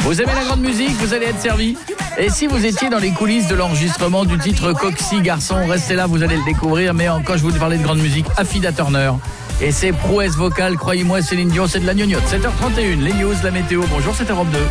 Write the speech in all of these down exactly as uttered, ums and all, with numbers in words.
Vous aimez la grande musique, vous allez être servi. Et si vous étiez dans les coulisses de l'enregistrement du titre Coxy Garçon, restez là, vous allez le découvrir. Mais quand je vous parlais de grande musique, Affida Turner et ses prouesses vocales, croyez-moi, Céline Dion, c'est de la gnognotte. sept heures trente et une, les news, la météo. Bonjour, c'est Europe deux.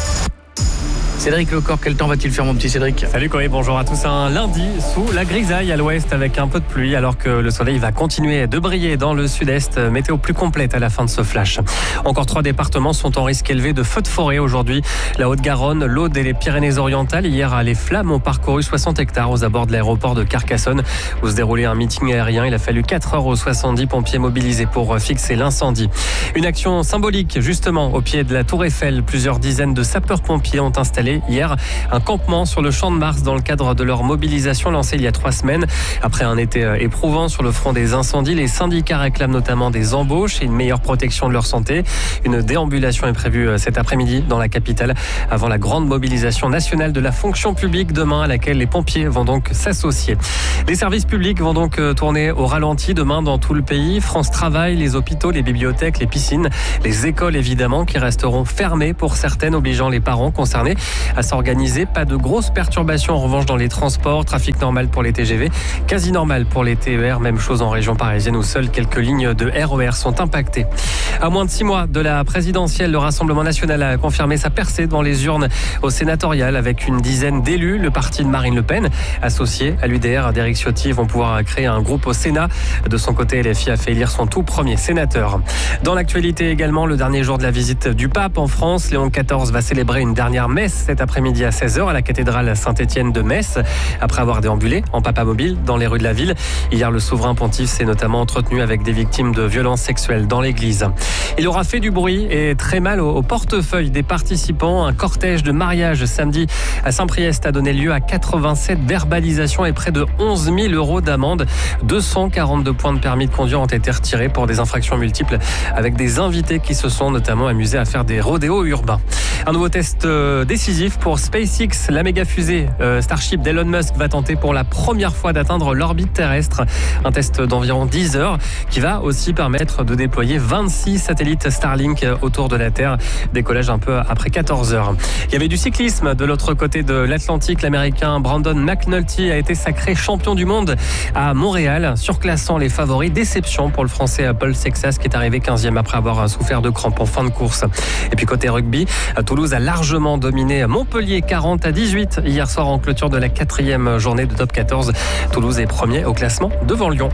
Cédric Lecor, quel temps va-t-il faire, mon petit Cédric? Salut Corey, bonjour à tous. Un lundi sous la grisaille à l'ouest avec un peu de pluie, alors que le soleil va continuer de briller dans le sud-est. Météo plus complète à la fin de ce flash. Encore trois départements sont en risque élevé de feux de forêt aujourd'hui. La Haute-Garonne, l'Aude et les Pyrénées-Orientales. Hier, les flammes ont parcouru soixante hectares aux abords de l'aéroport de Carcassonne, où se déroulait un meeting aérien. Il a fallu quatre heures aux soixante-dix pompiers mobilisés pour fixer l'incendie. Une action symbolique, justement, au pied de la Tour Eiffel. Plusieurs dizaines de sapeurs-pompiers ont installé hier un campement sur le Champ de Mars dans le cadre de leur mobilisation lancée il y a trois semaines. Après un été éprouvant sur le front des incendies, les syndicats réclament notamment des embauches et une meilleure protection de leur santé. Une déambulation est prévue cet après-midi dans la capitale avant la grande mobilisation nationale de la fonction publique demain, à laquelle les pompiers vont donc s'associer. Les services publics vont donc tourner au ralenti demain dans tout le pays. France Travail, les hôpitaux, les bibliothèques, les piscines, les écoles évidemment qui resteront fermées pour certaines, obligeant les parents concernés à s'organiser. Pas de grosses perturbations en revanche dans les transports. Trafic normal pour les T G V, quasi normal pour les T E R. Même chose en région parisienne où seules quelques lignes de R E R sont impactées. À moins de six mois de la présidentielle, le Rassemblement national a confirmé sa percée dans les urnes au sénatorial avec une dizaine d'élus. Le parti de Marine Le Pen, associé à l'U D R d'Éric Ciotti, vont pouvoir créer un groupe au Sénat. De son côté, L F I a fait élire son tout premier sénateur. Dans l'actualité également, le dernier jour de la visite du pape en France, Léon quatorze va célébrer une dernière messe cet après-midi à seize heures à la cathédrale Saint-Étienne de Metz, après avoir déambulé en papa mobile dans les rues de la ville. Hier, le souverain pontife s'est notamment entretenu avec des victimes de violences sexuelles dans l'église. Il aura fait du bruit et très mal au portefeuille des participants. Un cortège de mariage samedi à Saint-Priest a donné lieu à quatre-vingt-sept verbalisations et près de onze mille euros d'amende. deux cent quarante-deux points de permis de conduire ont été retirés pour des infractions multiples, avec des invités qui se sont notamment amusés à faire des rodéos urbains. Un nouveau test décisif pour SpaceX. La méga fusée Starship d'Elon Musk va tenter pour la première fois d'atteindre l'orbite terrestre. Un test d'environ dix heures qui va aussi permettre de déployer vingt-six satellites Starlink autour de la Terre. Décollage un peu après quatorze heures. Il y avait du cyclisme de l'autre côté de l'Atlantique. L'Américain Brandon McNulty a été sacré champion du monde à Montréal, surclassant les favoris. Déception pour le Français Paul Sexas qui est arrivé quinzième après avoir souffert de crampes en fin de course. Et puis côté rugby, Toulouse a largement dominé Montpellier quarante à dix-huit hier soir en clôture de la quatrième journée de top quatorze. Toulouse est premier au classement devant Lyon.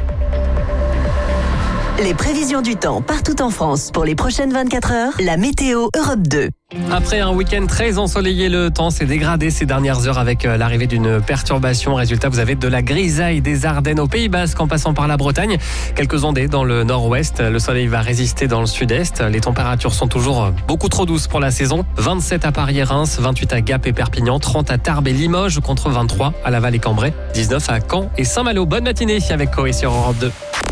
Les prévisions du temps partout en France pour les prochaines vingt-quatre heures, la météo Europe deux. Après un week-end très ensoleillé, le temps s'est dégradé ces dernières heures avec l'arrivée d'une perturbation. Résultat, vous avez de la grisaille des Ardennes au Pays Basque en passant par la Bretagne. Quelques ondées dans le nord-ouest. Le soleil va résister dans le sud-est. Les températures sont toujours beaucoup trop douces pour la saison. vingt-sept à Paris et Reims, vingt-huit à Gap et Perpignan, trente à Tarbes et Limoges, contre vingt-trois à Laval et Cambrai, dix-neuf à Caen et Saint-Malo. Bonne matinée avec Corée sur Europe deux.